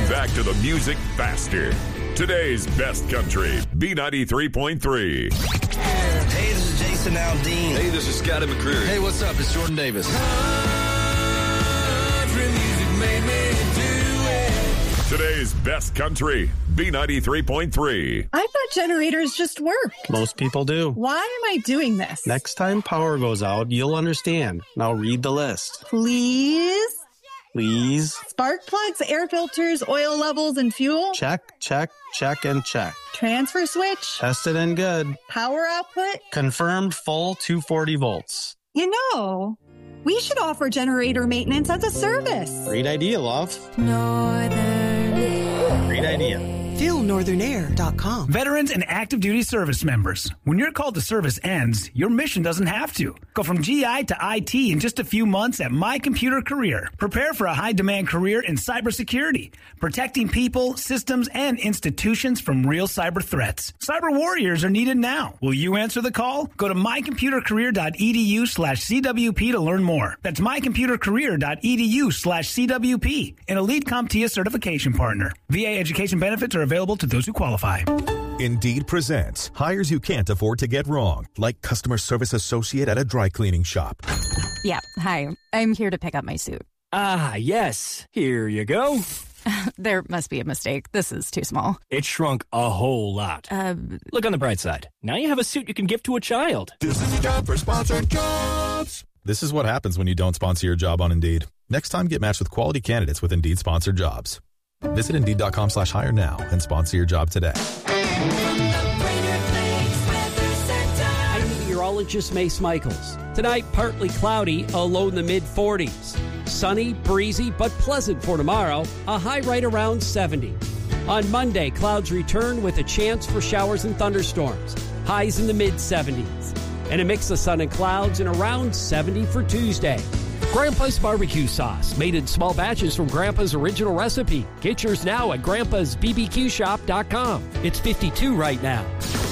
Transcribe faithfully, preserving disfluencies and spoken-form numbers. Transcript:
back to the music faster. Today's best country, B ninety-three point three. Hey, this is Jason Aldean. Hey, this is Scotty McCreery. Hey, what's up? It's Jordan Davis. Country music made me do it. Today's best country, B ninety-three point three. I thought generators just work. Most people do. Why am I doing this? Next time power goes out, you'll understand. Now read the list. Please? Please. Spark plugs, air filters, oil levels, and fuel. Check, check, check, and check. Transfer switch. Tested and good. Power output. Confirmed full two hundred forty volts. You know, we should offer generator maintenance as a service. Great idea, love. Northern. Great idea. Feel northern air dot com. Veterans and active duty service members. When your call to service ends, your mission doesn't have to. Go from G I to I T in just a few months at My Computer Career. Prepare for a high-demand career in cybersecurity, protecting people, systems, and institutions from real cyber threats. Cyber warriors are needed now. Will you answer the call? Go to mycomputercareer.edu slash CWP to learn more. That's mycomputercareer.edu slash CWP, an Elite CompTIA certification partner. V A education benefits are available to those who qualify. Indeed presents hires you can't afford to get wrong, like customer service associate at a dry cleaning shop. Yeah, hi. I'm here to pick up my suit. Ah, yes. Here you go. There must be a mistake. This is too small. It shrunk a whole lot. Uh, Look on the bright side. Now you have a suit you can give to a child. This is a job for sponsored jobs. This is what happens when you don't sponsor your job on Indeed. Next time, get matched with quality candidates with Indeed sponsored jobs. Visit Indeed.com slash hire now and sponsor your job today. I'm meteorologist Mace Michaels. Tonight, partly cloudy, a low in the mid forties. Sunny, breezy, but pleasant for tomorrow, a high right around seventy. On Monday, clouds return with a chance for showers and thunderstorms. Highs in the mid seventies. And a mix of sun and clouds and around seventy for Tuesday. Grandpa's barbecue sauce, made in small batches from Grandpa's original recipe. Get yours now at grandpas b b q shop dot com. It's fifty-two right now.